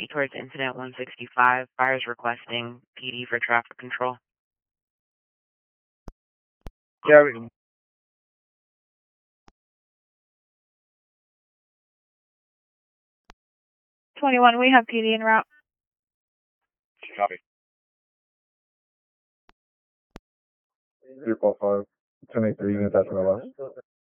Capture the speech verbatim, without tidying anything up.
towards incident one sixty-five. Buyers requesting P D for traffic control. Yeah, we- twenty-one, we have P D en route. copy. three four five, ten eighty-three unit, that's my left.